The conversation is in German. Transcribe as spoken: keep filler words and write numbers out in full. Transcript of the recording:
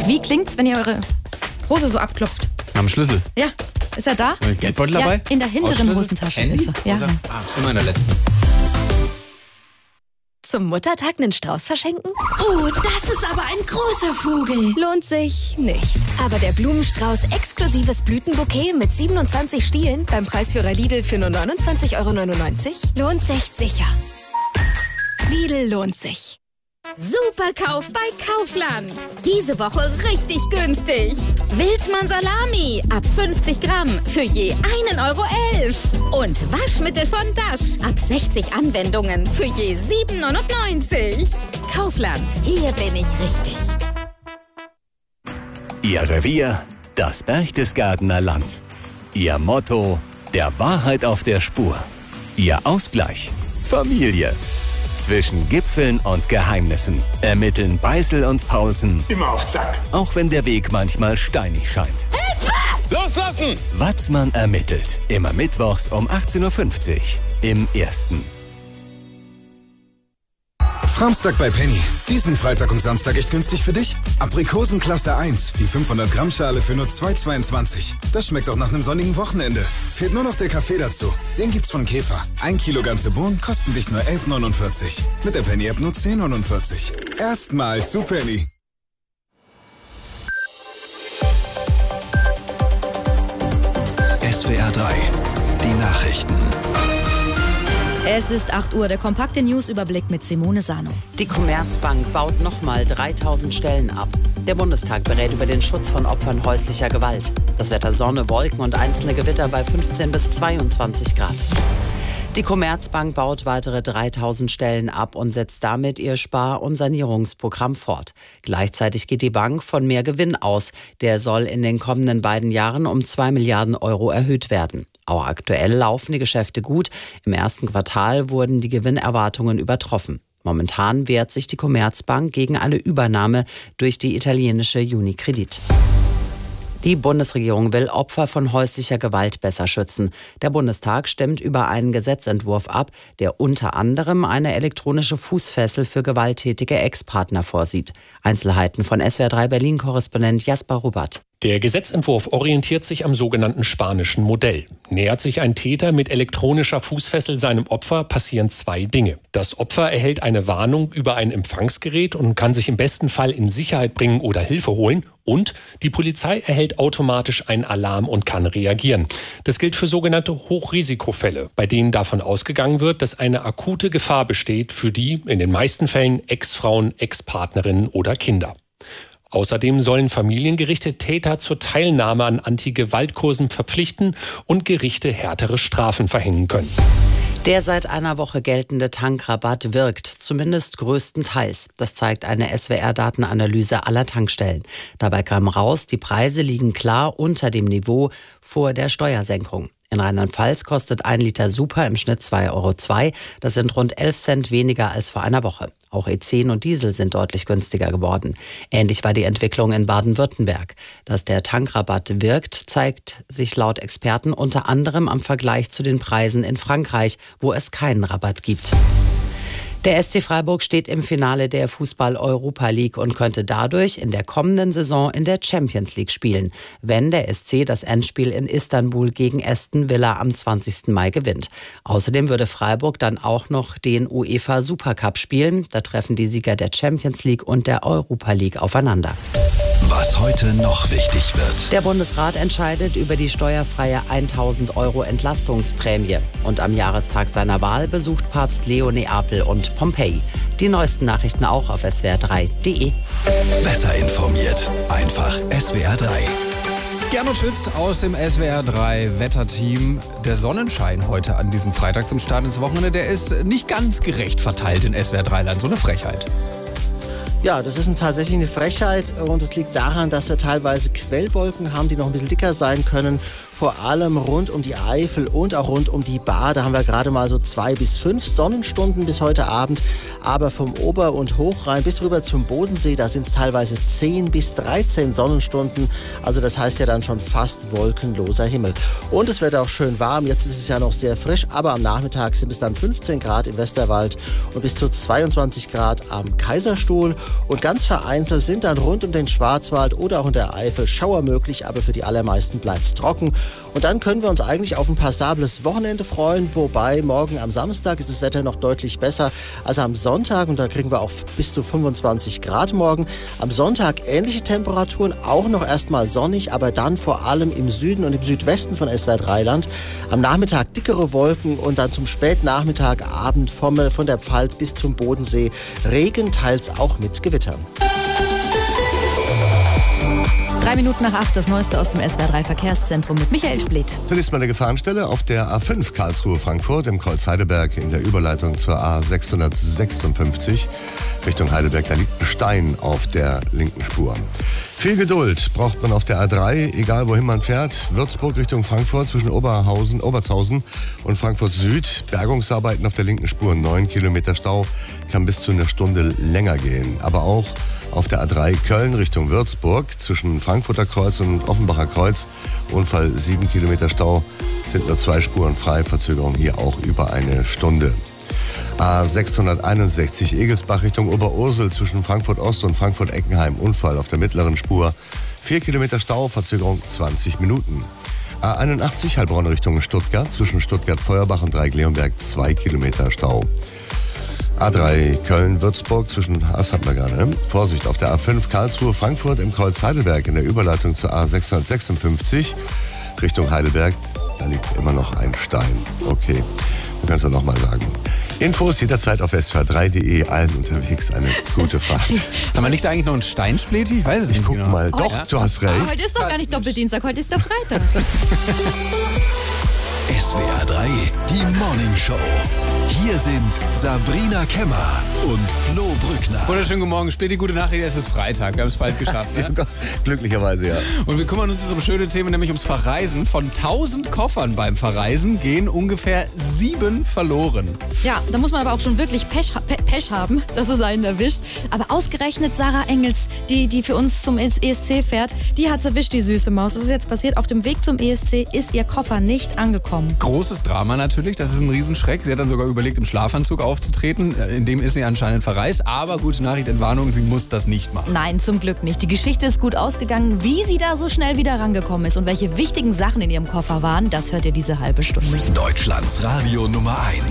Wie klingt's, wenn ihr eure Hose so abklopft? Am Schlüssel. Ja, ist er da? Geldbeutel Ja, dabei? in der hinteren Hosentasche Handy? ist er. Ja. Ah, immer in der letzten. Zum Muttertag einen Strauß verschenken? Oh, das ist aber ein großer Vogel. Lohnt sich nicht. Aber der Blumenstrauß exklusives Blütenbouquet mit siebenundzwanzig Stielen beim Preisführer Lidl für nur neunundzwanzig Euro neunundneunzig lohnt sich sicher. Lidl lohnt sich. Super Kauf bei Kaufland. Diese Woche richtig günstig. Wildmann Salami ab fünfzig Gramm für je einen Euro elf. Und Waschmittel von Dash ab sechzig Anwendungen für je sieben neunundneunzig. Kaufland, hier bin ich richtig. Ihr Revier, das Berchtesgadener Land. Ihr Motto, der Wahrheit auf der Spur. Ihr Ausgleich, Familie. Zwischen Gipfeln und Geheimnissen ermitteln Beißel und Paulsen. Immer auf Zack. Auch wenn der Weg manchmal steinig scheint. Hilfe! Loslassen! Watzmann ermittelt. Immer mittwochs um achtzehn Uhr fünfzig im Ersten. Framstag bei Penny. Diesen Freitag und Samstag echt günstig für dich? Aprikosen Klasse eins, die fünfhundert Gramm Schale für nur zwei Euro zweiundzwanzig. Das schmeckt auch nach einem sonnigen Wochenende. Fehlt nur noch der Kaffee dazu. Den gibt's von Käfer. Ein Kilo ganze Bohnen kosten dich nur elf neunundvierzig. Mit der Penny-App nur zehn neunundvierzig. Erstmals zu Penny. S W R drei, die Nachrichten. Es ist acht Uhr, der kompakte News-Überblick mit Simone Sano. Die Commerzbank baut nochmal dreitausend Stellen ab. Der Bundestag berät über den Schutz von Opfern häuslicher Gewalt. Das Wetter Sonne, Wolken und einzelne Gewitter bei fünfzehn bis zweiundzwanzig Grad. Die Commerzbank baut weitere dreitausend Stellen ab und setzt damit ihr Spar- und Sanierungsprogramm fort. Gleichzeitig geht die Bank von mehr Gewinn aus. Der soll in den kommenden beiden Jahren um zwei Milliarden Euro erhöht werden. Auch aktuell laufen die Geschäfte gut. Im ersten Quartal wurden die Gewinnerwartungen übertroffen. Momentan wehrt sich die Commerzbank gegen eine Übernahme durch die italienische Unicredit. Die Bundesregierung will Opfer von häuslicher Gewalt besser schützen. Der Bundestag stimmt über einen Gesetzentwurf ab, der unter anderem eine elektronische Fußfessel für gewalttätige Ex-Partner vorsieht. Einzelheiten von S W R drei Berlin-Korrespondent Jasper Rubert. Der Gesetzentwurf orientiert sich am sogenannten spanischen Modell. Nähert sich ein Täter mit elektronischer Fußfessel seinem Opfer, passieren zwei Dinge. Das Opfer erhält eine Warnung über ein Empfangsgerät und kann sich im besten Fall in Sicherheit bringen oder Hilfe holen. Und die Polizei erhält automatisch einen Alarm und kann reagieren. Das gilt für sogenannte Hochrisikofälle, bei denen davon ausgegangen wird, dass eine akute Gefahr besteht für die, in den meisten Fällen, Ex-Frauen, Ex-Partnerinnen oder Kinder. Außerdem sollen Familiengerichte Täter zur Teilnahme an Anti-Gewalt-Kursen verpflichten und Gerichte härtere Strafen verhängen können. Der seit einer Woche geltende Tankrabatt wirkt, zumindest größtenteils. Das zeigt eine S W R-Datenanalyse aller Tankstellen. Dabei kam raus, die Preise liegen klar unter dem Niveau vor der Steuersenkung. In Rheinland-Pfalz kostet ein Liter Super im Schnitt zwei Euro zwei. Das sind rund elf Cent weniger als vor einer Woche. Auch E zehn und Diesel sind deutlich günstiger geworden. Ähnlich war die Entwicklung in Baden-Württemberg. Dass der Tankrabatt wirkt, zeigt sich laut Experten unter anderem am Vergleich zu den Preisen in Frankreich, wo es keinen Rabatt gibt. Der S C Freiburg steht im Finale der Fußball-Europa League und könnte dadurch in der kommenden Saison in der Champions League spielen, wenn der S C das Endspiel in Istanbul gegen Aston Villa am zwanzigsten Mai gewinnt. Außerdem würde Freiburg dann auch noch den UEFA Supercup spielen. Da treffen die Sieger der Champions League und der Europa League aufeinander. Was heute noch wichtig wird. Der Bundesrat entscheidet über die steuerfreie tausend Euro Entlastungsprämie. Und am Jahrestag seiner Wahl besucht Papst Leo Neapel und Pompeji. Die neuesten Nachrichten auch auf S W R drei punkt de. Besser informiert. Einfach S W R drei. Gernot Schütz aus dem S W R drei Wetterteam. Der Sonnenschein heute an diesem Freitag zum Start ins Wochenende, der ist nicht ganz gerecht verteilt in S W R drei Land. So eine Frechheit. Ja, das ist tatsächlich eine Frechheit und es liegt daran, dass wir teilweise Quellwolken haben, die noch ein bisschen dicker sein können. vor allem rund um die Eifel und auch rund um die Baar. Da haben wir gerade mal so zwei bis fünf Sonnenstunden bis heute Abend. Aber vom Ober- und Hochrhein bis rüber zum Bodensee, da sind es teilweise zehn bis dreizehn Sonnenstunden. Also das heißt ja dann schon fast wolkenloser Himmel. Und es wird auch schön warm. Jetzt ist es ja noch sehr frisch, aber am Nachmittag sind es dann fünfzehn Grad im Westerwald und bis zu zweiundzwanzig Grad am Kaiserstuhl. Und ganz vereinzelt sind dann rund um den Schwarzwald oder auch in der Eifel Schauer möglich, aber für die allermeisten bleibt es trocken. Und dann können wir uns eigentlich auf ein passables Wochenende freuen, wobei morgen am Samstag ist das Wetter noch deutlich besser als am Sonntag und da kriegen wir auch bis zu fünfundzwanzig Grad morgen. Am Sonntag ähnliche Temperaturen, auch noch erstmal sonnig, aber dann vor allem im Süden und im Südwesten von S W R drei Land. Am Nachmittag dickere Wolken und dann zum Spätnachmittag, Abend vom, von der Pfalz bis zum Bodensee Regen, teils auch mit Gewittern. Drei Minuten nach acht, das Neueste aus dem S W R drei Verkehrszentrum mit Michael Splitt. Zunächst mal eine Gefahrenstelle auf der A fünf Karlsruhe-Frankfurt im Kreuz Heidelberg in der Überleitung zur A sechshundertsechsundfünfzig Richtung Heidelberg. Da liegt ein Stein auf der linken Spur. Viel Geduld braucht man auf der A drei, egal wohin man fährt. Würzburg Richtung Frankfurt zwischen Oberhausen, Obertshausen und Frankfurt Süd. Bergungsarbeiten auf der linken Spur, neun Kilometer Stau, kann bis zu einer Stunde länger gehen. Aber auch auf der A drei Köln Richtung Würzburg zwischen Frankfurter Kreuz und Offenbacher Kreuz. Unfall sieben Kilometer Stau, sind nur zwei Spuren frei, Verzögerung hier auch über eine Stunde. A sechshunderteinundsechzig Egelsbach Richtung Oberursel zwischen Frankfurt Ost und Frankfurt Eckenheim. Unfall auf der mittleren Spur. vier Kilometer Stau, Verzögerung zwanzig Minuten. A einundachtzig Heilbronn Richtung Stuttgart zwischen Stuttgart-Feuerbach und Dreieck-Leonberg. zwei Kilometer Stau. A drei Köln-Würzburg zwischen, das hatten wir gerade, ne? Vorsicht, auf der A fünf Karlsruhe-Frankfurt im Kreuz Heidelberg in der Überleitung zur A sechshundertsechsundfünfzig Richtung Heidelberg. Da liegt immer noch ein Stein. Okay, du kannst ja nochmal sagen. Infos jederzeit auf S W R drei punkt de, allen unterwegs eine gute Fahrt. Sag mal, liegt da eigentlich noch ein Stein, Spleti? Ich weiß es ich nicht guck genau. mal, doch, ja? du hast recht. Aber heute ist doch gar nicht Doppeldienstag, heute ist der Freitag. S W R drei, die Morning Show. Hier sind Sabrina Kemmer und Flo Brückner. Wunderschönen guten Morgen, Spleti, gute Nachricht, es ist Freitag, wir haben es bald geschafft. Ne? Glücklicherweise, ja. Und wir kümmern uns jetzt um schöne Themen, nämlich ums Verreisen. Von tausend Koffern beim Verreisen gehen ungefähr sieben verloren. Ja, da muss man aber auch schon wirklich Pech, Pe Pech haben, dass es einen erwischt. Aber ausgerechnet Sarah Engels, die, die für uns zum E S C fährt, die hat's erwischt, die süße Maus. Das ist jetzt passiert, auf dem Weg zum E S C ist ihr Koffer nicht angekommen. Großes Drama natürlich, das ist ein Riesenschreck. Sie hat dann sogar überlegt, im Schlafanzug aufzutreten. In dem ist sie anscheinend verreist. Aber gute Nachricht, Entwarnung, sie muss das nicht machen. Nein, zum Glück nicht. Die Geschichte ist gut ausgegangen. Wie sie da so schnell wieder rangekommen ist und welche wichtigen Sachen in ihrem Koffer waren, das hört ihr diese halbe Stunde. Deutschlands Radio Nummer eins.